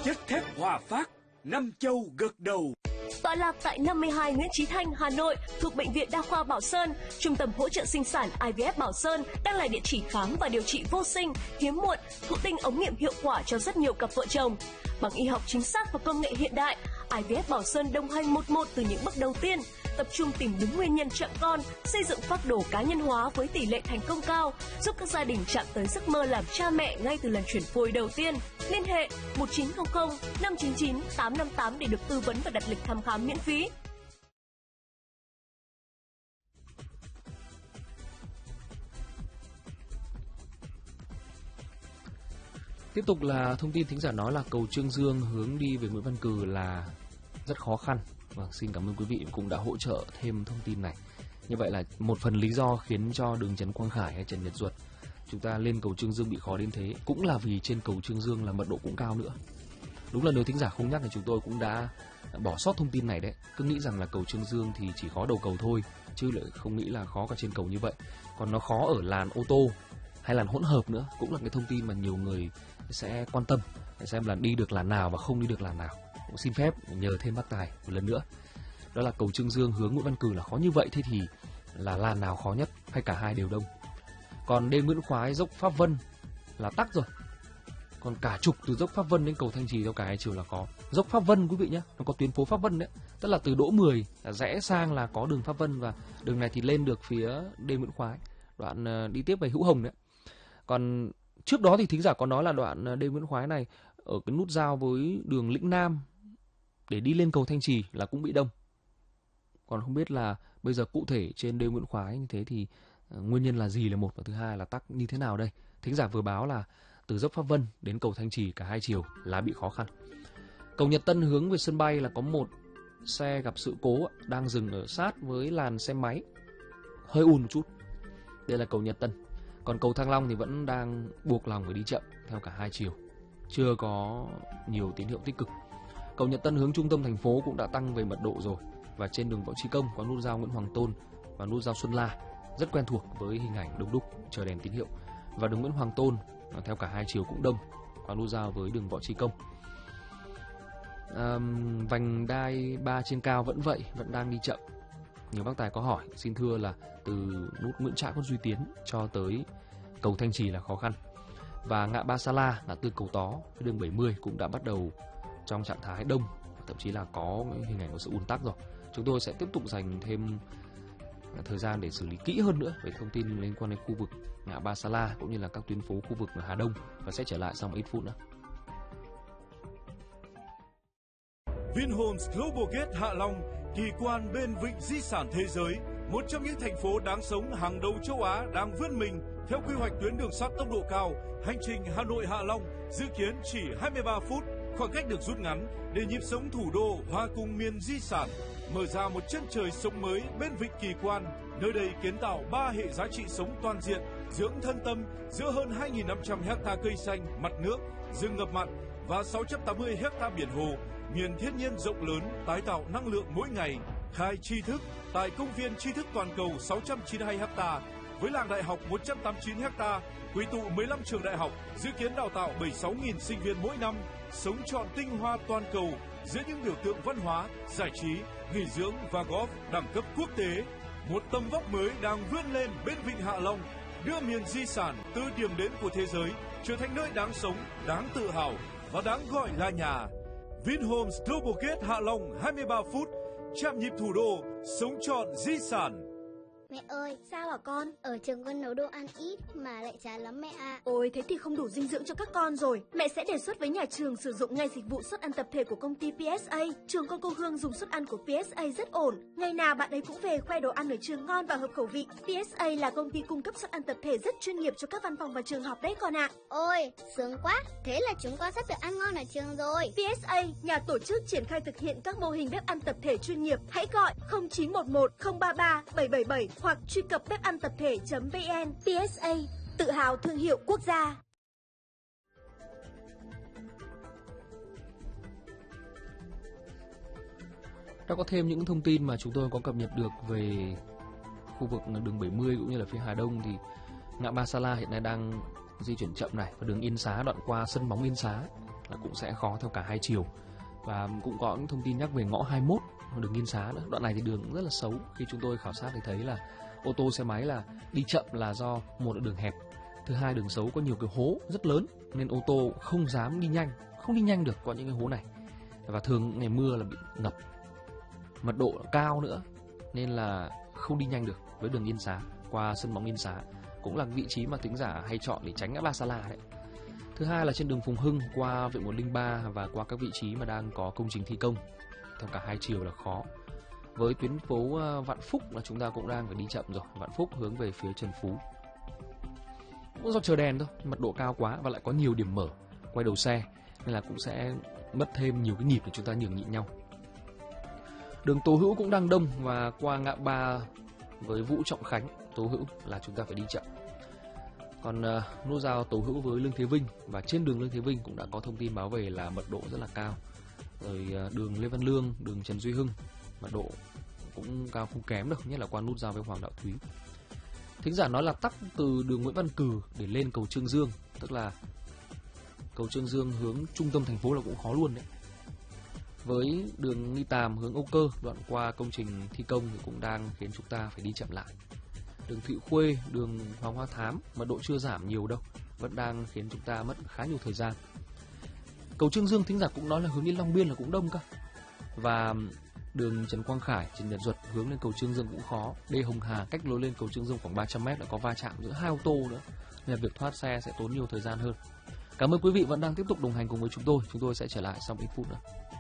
Chất thép Hòa Phát, Năm Châu gật đầu. Tọa lạc tại 52 Nguyễn Chí Thanh, Hà Nội, thuộc Bệnh viện Đa khoa Bảo Sơn, Trung tâm hỗ trợ sinh sản IVF Bảo Sơn đang là địa chỉ khám và điều trị vô sinh, hiếm muộn, thụ tinh ống nghiệm hiệu quả cho rất nhiều cặp vợ chồng. Bằng y học chính xác và công nghệ hiện đại, IVF Bảo Sơn đồng hành một từ những bước đầu tiên, tập trung tìm đúng nguyên nhân chậm con, xây dựng phác đồ cá nhân hóa với tỷ lệ thành công cao, giúp các gia đình chạm tới giấc mơ làm cha mẹ ngay từ lần chuyển phôi đầu tiên. Liên hệ 1900 599 858 để được tư vấn và đặt lịch thăm khám miễn phí. Tiếp tục là thông tin thính giả nói là cầu Chương Dương hướng đi về Nguyễn Văn Cừ là rất khó khăn. Vâng, xin cảm ơn quý vị cũng đã hỗ trợ thêm thông tin này. Như vậy là một phần lý do khiến cho đường Trần Quang Khải hay Trần Nhật Duật chúng ta lên cầu Chương Dương bị khó đến thế cũng là vì trên cầu Chương Dương là mật độ cũng cao nữa. Đúng là nếu thính giả không nhắc thì chúng tôi cũng đã bỏ sót thông tin này đấy. Cứ nghĩ rằng là cầu Chương Dương thì chỉ khó đầu cầu thôi, chứ lại không nghĩ là khó cả trên cầu như vậy. Còn nó khó ở làn ô tô hay làn hỗn hợp nữa, cũng là cái thông tin mà nhiều người sẽ quan tâm để xem là đi được làn nào và không đi được làn nào. Cũng xin phép nhờ thêm bác Tài một lần nữa. Đó là cầu Chương Dương hướng Nguyễn Văn Cừ là khó như vậy, thế thì là làn nào khó nhất hay cả hai đều đông? Còn đê Nguyễn Khoái dốc Pháp Vân là tắc rồi. Còn cả trục từ dốc Pháp Vân đến cầu Thanh Trì theo cả hai chiều là có. Dốc Pháp Vân quý vị nhé, nó có tuyến phố Pháp Vân đấy. Tức là từ Đỗ 10 rẽ sang là có đường Pháp Vân, và đường này thì lên được phía đê Nguyễn Khoái, đoạn đi tiếp về Hữu Hồng đấy. Còn trước đó thì thính giả có nói là đoạn đê Nguyễn Khoái này ở cái nút giao với đường Lĩnh Nam để đi lên cầu Thanh Trì là cũng bị đông. Còn không biết là bây giờ cụ thể trên đê Nguyễn Khoái như thế thì nguyên nhân là gì là một, và thứ hai là tắc như thế nào đây? Thính giả vừa báo là từ dốc Pháp Vân đến cầu Thanh Trì cả hai chiều là bị khó khăn. Cầu Nhật Tân hướng về sân bay là có một xe gặp sự cố đang dừng ở sát với làn xe máy, hơi ùn một chút. Đây là cầu Nhật Tân. Còn cầu Thăng Long thì vẫn đang buộc lòng phải đi chậm theo cả hai chiều, chưa có nhiều tín hiệu tích cực. Cầu Nhật Tân hướng trung tâm thành phố cũng đã tăng về mật độ rồi, và trên đường Võ Trí Công có nút giao Nguyễn Hoàng Tôn và nút giao Xuân La rất quen thuộc với hình ảnh đông đúc chờ đèn tín hiệu. Và đường Nguyễn Hoàng Tôn theo cả hai chiều cũng đông, và nút giao với đường Võ Trí Công. Vành đai 3 trên cao vẫn vậy, vẫn đang đi chậm. Nhiều bác Tài có hỏi, xin thưa là từ nút Nguyễn Trãi Quận Duy Tiến cho tới cầu Thanh Trì là khó khăn. Và ngã ba Sa La là từ cầu Tó đường 70 cũng đã bắt đầu trong trạng thái đông, thậm chí là có hình ảnh của sự ùn tắc rồi. Chúng tôi sẽ tiếp tục dành thêm thời gian để xử lý kỹ hơn nữa về thông tin liên quan đến khu vực ngã ba Sa La cũng như là các tuyến phố khu vực Hà Đông, và sẽ trở lại sau một ít phút nữa. Vinhomes Global Gate Hạ Long, kỳ quan bên vịnh di sản thế giới, một trong những thành phố đáng sống hàng đầu châu Á đang vươn mình theo quy hoạch tuyến đường sắt tốc độ cao. Hành trình Hà Nội Hạ Long dự kiến chỉ 23 phút, khoảng cách được rút ngắn để nhịp sống thủ đô hòa cùng miền di sản, mở ra một chân trời sống mới bên vịnh kỳ quan. Nơi đây kiến tạo 3 hệ giá trị sống toàn diện, dưỡng thân tâm giữa hơn 2.500 hecta cây xanh, mặt nước, rừng ngập mặn và 680 hecta biển hồ, miền thiên nhiên rộng lớn, tái tạo năng lượng mỗi ngày. Khai tri thức tại công viên tri thức toàn cầu 692 hecta với làng đại học 189 hecta, quy tụ 15 trường đại học, dự kiến đào tạo 76.000 sinh viên mỗi năm, sống trọn tinh hoa toàn cầu giữa những biểu tượng văn hóa, giải trí, nghỉ dưỡng và golf đẳng cấp quốc tế. Một tầm vóc mới đang vươn lên bên vịnh Hạ Long, đưa miền di sản từ điểm đến của thế giới trở thành nơi đáng sống, đáng tự hào và đáng gọi là nhà. Vinhomes Global Gate Hạ Long 23 phút, chạm nhịp thủ đô, sống trọn di sản. Mẹ ơi, sao hả con? Ở trường con nấu đồ ăn ít mà lại chán lắm mẹ ạ. Ôi, thế thì không đủ dinh dưỡng cho các con rồi. Mẹ sẽ đề xuất với nhà trường sử dụng ngay dịch vụ suất ăn tập thể của công ty PSA. Trường con cô Hương dùng suất ăn của PSA rất ổn. Ngày nào bạn ấy cũng về khoe đồ ăn ở trường ngon và hợp khẩu vị. PSA là công ty cung cấp suất ăn tập thể rất chuyên nghiệp cho các văn phòng và trường học đấy con ạ. Ôi, sướng quá. Thế là chúng con sắp được ăn ngon ở trường rồi. PSA, nhà tổ chức triển khai thực hiện các mô hình bếp ăn tập thể chuyên nghiệp. Hãy gọi 0911 033 777 hoặc truy cập bếp ăn tập thể.vn. PSA, tự hào thương hiệu quốc gia. Đã có thêm những thông tin mà chúng tôi có cập nhật được về khu vực đường 70 cũng như là phía Hà Đông, thì ngã ba Sa La hiện nay đang di chuyển chậm này, và đường Yên Xá đoạn qua sân bóng Yên Xá là cũng sẽ khó theo cả hai chiều. Và cũng có những thông tin nhắc về ngõ 21 đường Nghiên Xá nữa. Đoạn này thì đường rất là xấu, khi chúng tôi khảo sát thì thấy là ô tô xe máy là đi chậm là do một là đường hẹp, thứ hai đường xấu có nhiều cái hố rất lớn nên ô tô không dám đi nhanh, không đi nhanh được qua những cái hố này. Và thường ngày mưa là bị ngập, mật độ cao nữa nên là không đi nhanh được với đường Nghiên Xá qua sân bóng Nghiên Xá, cũng là vị trí mà thính giả hay chọn để tránh ngã ba Sa La đấy. Thứ hai là trên đường Phùng Hưng qua Viện 103 và qua các vị trí mà đang có công trình thi công theo cả hai chiều là khó. Với tuyến phố Vạn Phúc là chúng ta cũng đang phải đi chậm rồi, Vạn Phúc hướng về phía Trần Phú. Cũng do chờ đèn thôi, mật độ cao quá và lại có nhiều điểm mở quay đầu xe nên là cũng sẽ mất thêm nhiều cái nhịp để chúng ta nhường nhịn nhau. Đường Tố Hữu cũng đang đông và qua ngã ba với Vũ Trọng Khánh, Tố Hữu là chúng ta phải đi chậm. Còn nút giao Tố Hữu với Lương Thế Vinh và trên đường Lương Thế Vinh cũng đã có thông tin báo về là mật độ rất là cao. Rồi đường Lê Văn Lương, đường Trần Duy Hưng mật độ cũng cao không kém đâu, nhất là qua nút giao với Hoàng Đạo Thúy. Thính giả nói là tắc từ đường Nguyễn Văn Cừ để lên cầu Trương Dương, tức là cầu Trương Dương hướng trung tâm thành phố là cũng khó luôn đấy. Với đường Nghi Tàm hướng Âu Cơ đoạn qua công trình thi công thì cũng đang khiến chúng ta phải đi chậm lại. Đường Thụy Khuê, đường Hoàng Hoa Thám mật độ chưa giảm nhiều đâu, vẫn đang khiến chúng ta mất khá nhiều thời gian. Cầu Trương Dương thính giả cũng nói là hướng đi Long Biên là cũng đông cơ. Và đường Trần Quang Khải, Trần Nhật Duật hướng lên cầu Trương Dương cũng khó. Đê Hồng Hà cách lối lên cầu Trương Dương khoảng 300m đã có va chạm giữa hai ô tô nữa, nên là việc thoát xe sẽ tốn nhiều thời gian hơn. Cảm ơn quý vị vẫn đang tiếp tục đồng hành cùng với chúng tôi sẽ trở lại sau ít phút nữa.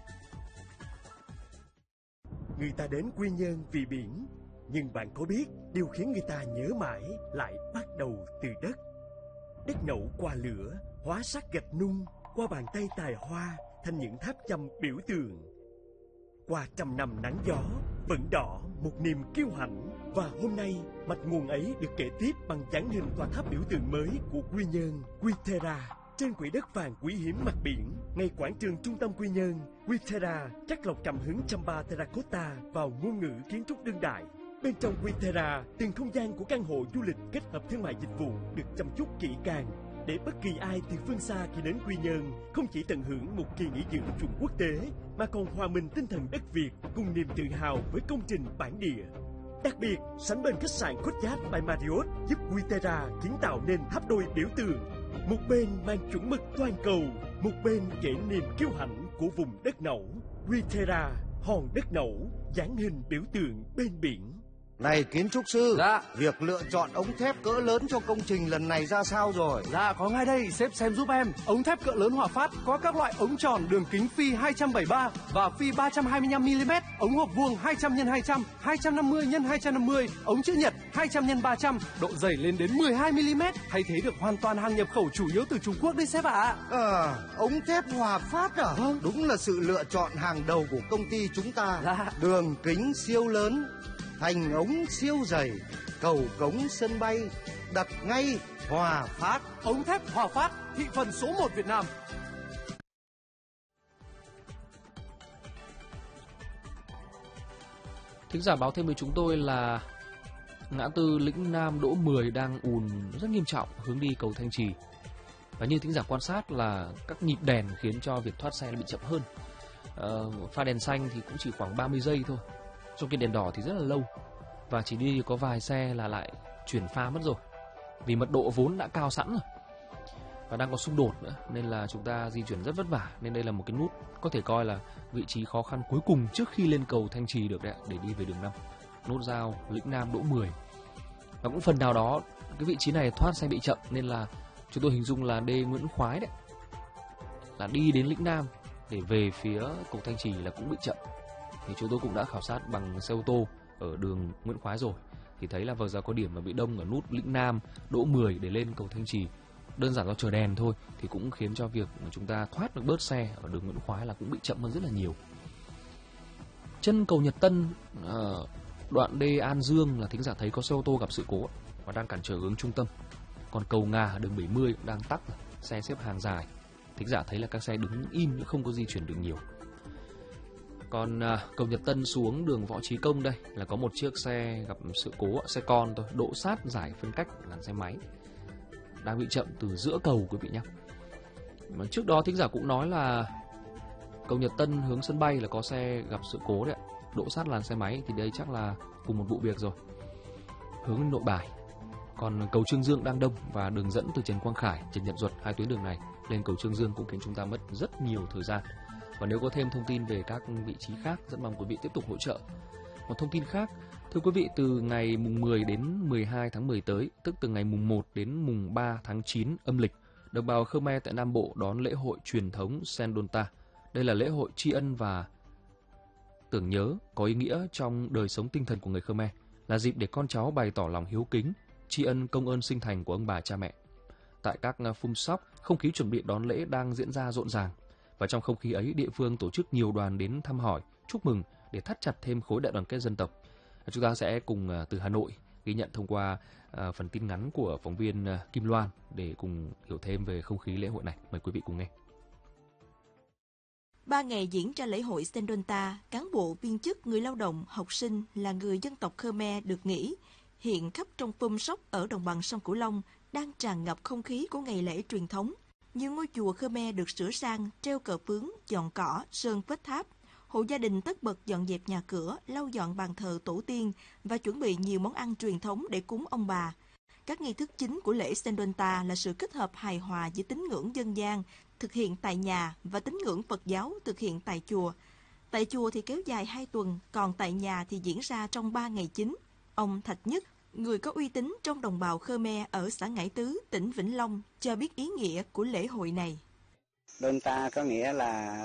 Người ta đến Quy Nhơn vì biển, nhưng bạn có biết điều khiến người ta nhớ mãi lại bắt đầu từ đất. Đất nậu qua lửa, hóa sắc gạch nung, qua bàn tay tài hoa thành những tháp chăm biểu tượng. Qua trăm năm nắng gió, vẫn đỏ một niềm kiêu hãnh. Và hôm nay, mạch nguồn ấy được kể tiếp bằng dáng hình tòa tháp biểu tượng mới của Quy Nhơn, Quy Terra. Trên quỹ đất vàng quý hiếm mặt biển, ngay quảng trường trung tâm Quy Nhơn, Quy Terra chắc lọc cảm hứng Chamba Terracotta vào ngôn ngữ kiến trúc đương đại. Bên trong Quy Terra, từng không gian của căn hộ du lịch kết hợp thương mại dịch vụ được chăm chút kỹ càng, để bất kỳ ai từ phương xa khi đến Quy Nhơn không chỉ tận hưởng một kỳ nghỉ dưỡng chuẩn quốc tế, mà còn hòa mình tinh thần đất Việt cùng niềm tự hào với công trình bản địa. Đặc biệt, sánh bên khách sạn Courtyard by Marriott giúp Quy Terra kiến tạo nên tháp đôi biểu tượng. Một bên mang chuẩn mực toàn cầu, một bên kể niềm kiêu hãnh của vùng đất nẩu. Quy Terra, hòn đất nẩu, dáng hình biểu tượng bên biển. Này kiến trúc sư, Dạ. Việc lựa chọn ống thép cỡ lớn cho công trình lần này ra sao rồi? Dạ có ngay đây, sếp xem giúp em. Ống thép cỡ lớn Hòa Phát có các loại ống tròn đường kính phi 273 và phi 325mm, ống hộp vuông 200x200, 250x250, ống chữ nhật 200x300, độ dày lên đến 12mm, thay thế được hoàn toàn hàng nhập khẩu chủ yếu từ Trung Quốc đấy sếp ạ. Ống thép Hòa Phát à? Vâng. Đúng là sự lựa chọn hàng đầu của công ty chúng ta. Dạ. Đường kính siêu lớn, thành ống siêu dày, cầu cống sân bay, đặt ngay Hòa Phát. Ống thép Hòa Phát, thị phần số 1 Việt Nam. Thính giả báo thêm với chúng tôi là ngã tư Lĩnh Nam Đỗ 10 đang ùn rất nghiêm trọng hướng đi cầu Thanh Trì. Và như thính giả quan sát là các nhịp đèn khiến cho việc thoát xe bị chậm hơn. Pha đèn xanh thì cũng chỉ khoảng 30 giây thôi, trong khi đèn đỏ thì rất là lâu. Và chỉ đi có vài xe là lại chuyển pha mất rồi, vì mật độ vốn đã cao sẵn rồi và đang có xung đột nữa, nên là chúng ta di chuyển rất vất vả. Nên đây là một cái nút có thể coi là vị trí khó khăn cuối cùng trước khi lên cầu Thanh Trì được đấy, để đi về đường 5. Nút giao Lĩnh Nam Đỗ 10. Và cũng phần nào đó cái vị trí này thoát xe bị chậm, nên là chúng tôi hình dung là D Nguyễn Khoái đấy, là đi đến Lĩnh Nam để về phía cầu Thanh Trì là cũng bị chậm. Thì chúng tôi cũng đã khảo sát bằng xe ô tô ở đường Nguyễn Khoái rồi, thì thấy là vừa giờ có điểm mà bị đông ở nút Lĩnh Nam Đỗ 10 để lên cầu Thanh Trì. Đơn giản do chờ đèn thôi thì cũng khiến cho việc mà chúng ta thoát được bớt xe ở đường Nguyễn Khoái là cũng bị chậm hơn rất là nhiều. Chân cầu Nhật Tân, đoạn D An Dương là thính giả thấy có xe ô tô gặp sự cố và đang cản trở hướng trung tâm. Còn cầu Ngà đường 70 cũng đang tắc, xe xếp hàng dài. Thính giả thấy là các xe đứng im không có di chuyển được nhiều. Còn cầu Nhật Tân xuống đường Võ Trí Công đây là có một chiếc xe gặp sự cố, xe con thôi, đỗ sát giải phân cách làn xe máy, đang bị chậm từ giữa cầu quý vị nhé. Trước đó thính giả cũng nói là cầu Nhật Tân hướng sân bay là có xe gặp sự cố đấy ạ, đỗ sát làn xe máy, thì đây chắc là cùng một vụ việc rồi, hướng lên Nội Bài. Còn cầu Trương Dương đang đông và đường dẫn từ Trần Quang Khải, Trần Nhật Duật, hai tuyến đường này lên cầu Trương Dương cũng khiến chúng ta mất rất nhiều thời gian. Và nếu có thêm thông tin về các vị trí khác, rất mong quý vị tiếp tục hỗ trợ. Một thông tin khác, thưa quý vị, từ ngày mùng 10 đến 12 tháng 10 tới, tức từ ngày mùng 1 đến mùng 3 tháng 9 âm lịch, đồng bào Khmer tại Nam Bộ đón lễ hội truyền thống Sendonta. Đây là lễ hội tri ân và tưởng nhớ có ý nghĩa trong đời sống tinh thần của người Khmer, là dịp để con cháu bày tỏ lòng hiếu kính, tri ân công ơn sinh thành của ông bà cha mẹ. Tại các phum shop, không khí chuẩn bị đón lễ đang diễn ra rộn ràng. Và trong không khí ấy, địa phương tổ chức nhiều đoàn đến thăm hỏi, chúc mừng để thắt chặt thêm khối đại đoàn kết dân tộc. Chúng ta sẽ cùng từ Hà Nội ghi nhận thông qua phần tin ngắn của phóng viên Kim Loan để cùng hiểu thêm về không khí lễ hội này. Mời quý vị cùng nghe. 3 ngày diễn ra lễ hội Sendonta, cán bộ, viên chức, người lao động, học sinh là người dân tộc Khmer được nghỉ. Hiện khắp trong phum shop ở đồng bằng sông Cửu Long đang tràn ngập không khí của ngày lễ truyền thống. Nhiều ngôi chùa Khmer được sửa sang, treo cờ phướng, dọn cỏ, sơn vết tháp. Hộ gia đình tất bật dọn dẹp nhà cửa, lau dọn bàn thờ tổ tiên và chuẩn bị nhiều món ăn truyền thống để cúng ông bà. Các nghi thức chính của lễ Sendonta là sự kết hợp hài hòa giữa tín ngưỡng dân gian thực hiện tại nhà và tín ngưỡng Phật giáo thực hiện tại chùa. Tại chùa thì kéo dài 2 tuần, còn tại nhà thì diễn ra trong 3 ngày chính. Ông Thạch Nhất, người có uy tín trong đồng bào Khmer ở xã Ngãi Tứ, tỉnh Vĩnh Long, cho biết ý nghĩa của lễ hội này. Donta có nghĩa là